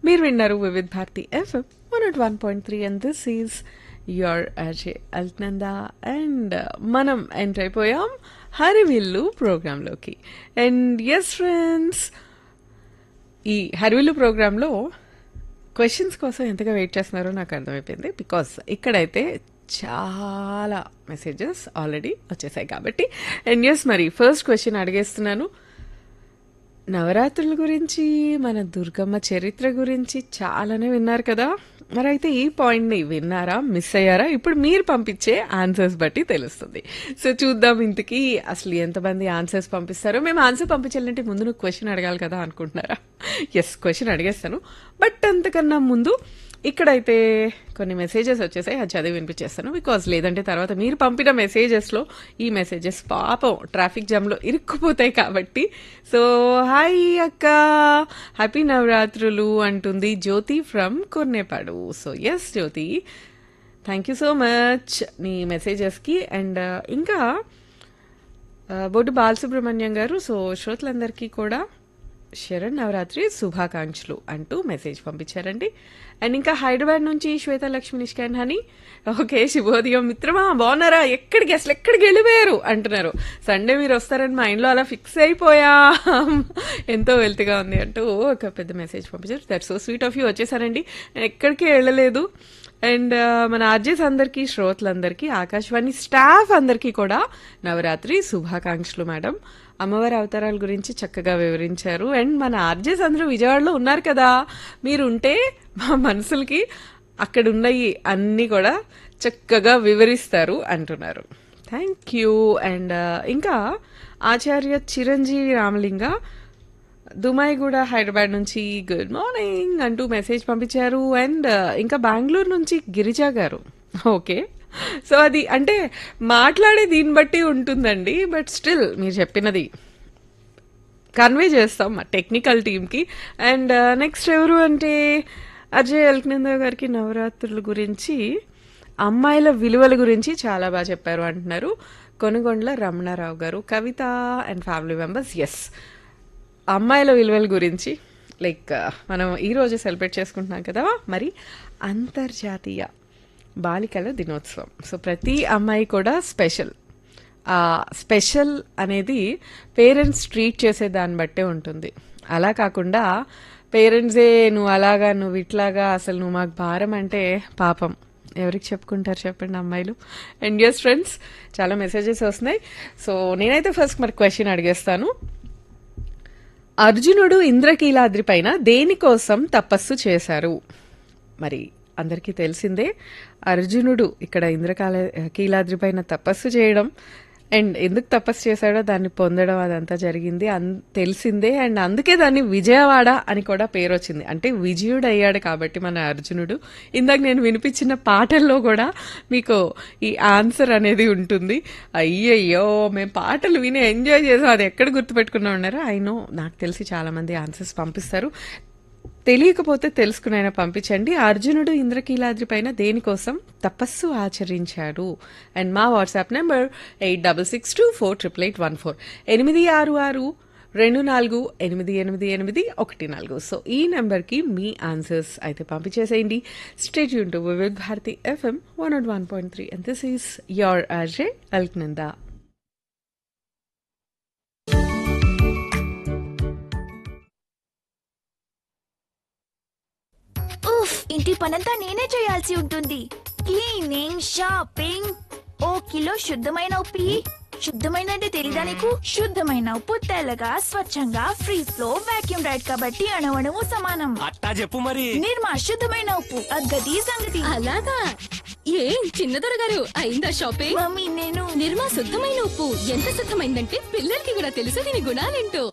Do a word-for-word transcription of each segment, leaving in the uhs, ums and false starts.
మీరు విన్నారు Vividh Bharati FM one not one point three and this is your Ajay Alaknanda and మనం enter అయిపోయాం హరివిల్లు ప్రోగ్రాంలోకి. అండ్ ఎస్ ఫ్రెండ్స్, ఈ హరివిల్లు ప్రోగ్రాంలో క్వశ్చన్స్ కోసం ఎంతగా వెయిట్ చేస్తున్నారో నాకు అర్థమైపోయింది. బికాస్ ఇక్కడైతే చాలా మెసేజెస్ ఆల్రెడీ వచ్చేసాయి కాబట్టి. అండ్ ఎస్, మరి ఫస్ట్ క్వశ్చన్ అడిగేస్తున్నాను. నవరాత్రుల గురించి, మన దుర్గమ్మ చరిత్ర గురించి చాలానే విన్నారు కదా. మరి అయితే ఈ పాయింట్ని విన్నారా, మిస్ అయ్యారా? ఇప్పుడు మీరు పంపించే ఆన్సర్స్ బట్టి తెలుస్తుంది. సో చూద్దాం ఇంతకీ అసలు ఎంతమంది ఆన్సర్స్ పంపిస్తారో. మేము ఆన్సర్ పంపించాలంటే ముందు నువ్వు క్వశ్చన్ అడగాలి కదా అనుకుంటున్నారా? Yes, question అడిగేస్తాను. బట్ అంతకన్నా ముందు ఇక్కడైతే కొన్ని మెసేజెస్ వచ్చేసాయి, అది చదివి వినిపించేస్తాను. బికాజ్ లేదంటే తర్వాత మీరు పంపిన మెసేజెస్లో ఈ మెసేజెస్ పాపం ట్రాఫిక్ జామ్లో ఇరుక్కుపోతాయి కాబట్టి. సో హాయ్ అక్క, హ్యాపీ నవరాత్రులు అంటుంది జ్యోతి from Kornepadu. So yes Jyothi, thank you so much నీ మెసేజెస్కి. అండ్ ఇంకా బొడ్డు బాలసుబ్రహ్మణ్యం గారు, సో శ్రోతలందరికీ కూడా శరణ్ నవరాత్రి శుభాకాంక్షలు అంటూ మెసేజ్ పంపించారండి. అండ్ ఇంకా హైదరాబాద్ నుంచి శ్వేత లక్ష్మి నిష్కాన్ హని, ఓకే శుభోదయం మిత్రమా, బాగున్నారా, ఎక్కడికి అసలు ఎక్కడికి వెళ్ళిపోయారు అంటున్నారు. సండే మీరు వస్తారని మా ఇంట్లో అలా ఫిక్స్ అయిపోయా, ఎంతో వెల్త్గా ఉంది అంటూ ఒక పెద్ద మెసేజ్ పంపించారు. That so sweet of you. వచ్చేసారండి, నేను ఎక్కడికి వెళ్ళలేదు. అండ్ మన ఆర్జెస్ అందరికీ, శ్రోతలందరికీ, ఆకాశవాణి స్టాఫ్ అందరికీ కూడా నవరాత్రి శుభాకాంక్షలు మేడం. అమ్మవారి అవతారాల గురించి చక్కగా వివరించారు. అండ్ మన ఆర్జెస్ అందరూ విజయవాడలో ఉన్నారు కదా, మీరు ఉంటే మా మనసులకి అక్కడ ఉన్నాయి అన్నీ కూడా చక్కగా వివరిస్తారు అంటున్నారు. Thank you. అండ్ ఇంకా ఆచార్య చిరంజీవి రామలింగ దుమాయిగూడ హైదరాబాద్ నుంచి గుడ్ మార్నింగ్ అంటూ మెసేజ్ పంపించారు. అండ్ ఇంకా బెంగళూరు నుంచి గిరిజా గారు, ఓకే. సో అది అంటే మాట్లాడే దీన్ని బట్టి ఉంటుందండి. బట్ స్టిల్ మీరు చెప్పినది కన్వే చేస్తాం మా టెక్నికల్ టీమ్కి. అండ్ నెక్స్ట్ ఎవరు అంటే అజయ్ అల్క్నందా గారికి నవరాత్రుల గురించి, అమ్మాయిల విలువల గురించి చాలా బాగా చెప్పారు అంటున్నారు కొనుగొండ్ల రమణారావు గారు. కవిత అండ్ ఫ్యామిలీ మెంబర్స్, ఎస్ అమ్మాయిల విలువల గురించి లైక్ మనం ఈరోజు సెలబ్రేట్ చేసుకుంటున్నాం కదా, మరి అంతర్జాతీయ బాలికల దినోత్సవం. సో ప్రతి అమ్మాయి కూడా స్పెషల్. ఆ స్పెషల్ అనేది పేరెంట్స్ ట్రీట్ చేసే దాన్ని బట్టే ఉంటుంది. అలా కాకుండా పేరెంట్సే నువ్వు అలాగా నువ్వు ఇట్లాగా అసలు నువ్వు మాకు భారం అంటే పాపం ఎవరికి చెప్పుకుంటారు చెప్పండి అమ్మాయిలు. అండ్ ఎస్ ఫ్రెండ్స్, చాలా మెసేజెస్ వస్తున్నాయి. సో నేనైతే ఫస్ట్ మరి క్వశ్చన్ అడిగేస్తాను. అర్జునుడు ఇంద్రకీలాద్రి పైన దేనికోసం తపస్సు చేశారు? మరి అందరికీ తెలిసిందే, అర్జునుడు ఇక్కడ ఇంద్రకాల కీలాద్రి పైన తపస్సు చేయడం అండ్ ఎందుకు తపస్సు చేశాడో దాన్ని పొందడం అదంతా జరిగింది అన్ తెలిసిందే. అండ్ అందుకే దాన్ని విజయవాడ అని కూడా పేరు వచ్చింది, అంటే విజయుడు అయ్యాడు కాబట్టి మన అర్జునుడు. ఇందాక నేను వినిపించిన పాటల్లో కూడా మీకు ఈ ఆన్సర్ అనేది ఉంటుంది. అయ్యయ్యో మేము పాటలు విని ఎంజాయ్ చేసాం, అది ఎక్కడ గుర్తుపెట్టుకున్నా ఉన్నారో ఐ నో. నాకు తెలిసి చాలామంది ఆన్సర్స్ పంపిస్తారు, తెలియకపోతే తెలుసుకునైనా పంపించండి. అర్జునుడు ఇంద్రకీలాద్రి పైన దేనికోసం తపస్సు ఆచరించాడు? అండ్ మా WhatsApp number eight double six two four triple eight one four ఎనిమిది ఆరు ఆరు రెండు నాలుగు ఎనిమిది ఎనిమిది ఎనిమిది ఒకటి నాలుగు. సో ఈ నెంబర్కి మీ ఆన్సర్స్ అయితే పంపించేసేయండి. Stay tune to Vividh Bharati FM one not one point three and this is your Ajay Alaknanda. ఉఫ్, ఇంటి పనంతా నేనే చేయాల్సి ఉంటుంది. క్లీనింగ్, షాపింగ్, ఓ కిలో శుద్ధమైన ఉప్పు. శుద్ధమైన అంటే తెలీదా నీకు? శుద్ధమైన ఉప్పు తెల్లగా స్వచ్ఛంగా ఫ్రీజ్ లో వాక్యూమ్ రైడ్ కాబట్టి అణువణువు సమానం. అట్టా చెప్పు మరి. నిర్మా శుద్ధమైన ఉప్పు, అగ్గది సంగతి. అలాగా ఏం చిన్నదొర గారు అయిందా షాపింగ్? మమ్మీ నేను నిర్మా శుద్ధమైన ఉప్పు ఎంత శుద్ధమైందంటే పిల్లలకి కూడా తెలుసు దీని గుణాలేంటో.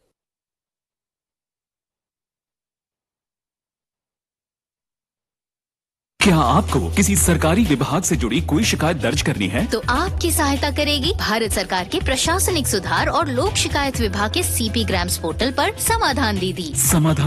क्या आपको किसी सरकारी विभाग से जुड़ी कोई शिकायत दर्ज करनी है? तो आपकी सहायता करेगी भारत सरकार के प्रशासनिक सुधार और लोक शिकायत विभाग के सीपी ग्राम्स पोर्टल पर समाधान दीदी। समाधान